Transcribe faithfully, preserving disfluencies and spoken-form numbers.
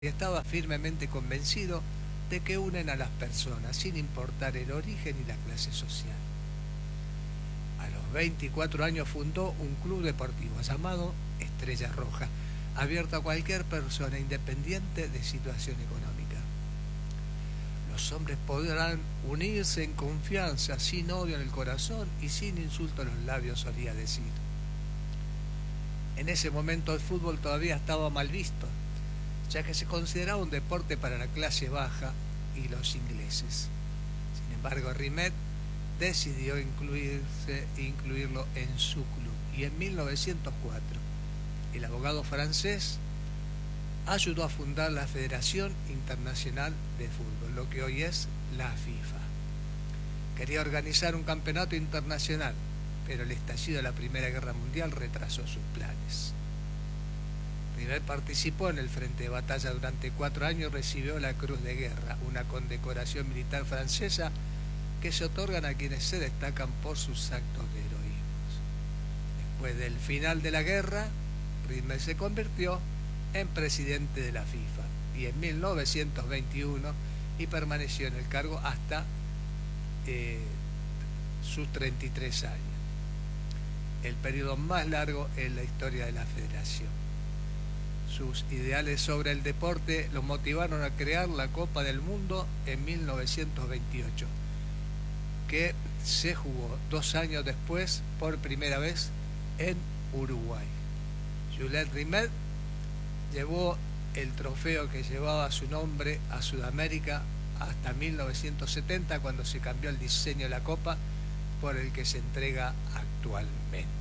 y estaba firmemente convencido de que unen a las personas sin importar el origen y la clase social. A los veinticuatro años fundó un club deportivo llamado Estrella Roja, abierto a cualquier persona independiente de situación económica. Los hombres podrán unirse en confianza, sin odio en el corazón y sin insulto en los labios, solía decir. En ese momento el fútbol todavía estaba mal visto, ya que se consideraba un deporte para la clase baja y los ingleses. Sin embargo, Rimet decidió incluirse, incluirlo en su club, y en mil novecientos cuatro el abogado francés ayudó a fundar la Federación Internacional de Fútbol, lo que hoy es la FIFA. Quería organizar un campeonato internacional, pero el estallido de la Primera Guerra Mundial retrasó sus planes. Rimet participó en el frente de batalla durante cuatro años y recibió la Cruz de Guerra, una condecoración militar francesa que se otorgan a quienes se destacan por sus actos de heroísmo. Después del final de la guerra, Rimet se convirtió en presidente de la FIFA y en mil novecientos veintiuno y permaneció en el cargo hasta eh, sus treinta y tres años, el periodo más largo en la historia de la federación. Sus ideales sobre el deporte los motivaron a crear la Copa del Mundo en mil novecientos veintiocho, que se jugó dos años después por primera vez en Uruguay. Jules Rimet llevó el trofeo que llevaba su nombre a Sudamérica hasta mil novecientos setenta, cuando se cambió el diseño de la copa por el que se entrega actualmente.